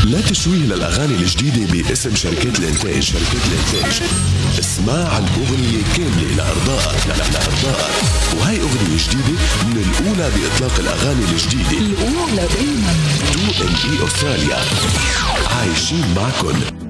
لا تشويه للأغاني الجديدة باسم شركات الإنتاج. اسمع الأغنية كاملة لأرضاء. وهي أغنية جديدة من الأولى بإطلاق الأغاني الجديدة، الأولى دايما. 2ME أستراليا عايشين معكن.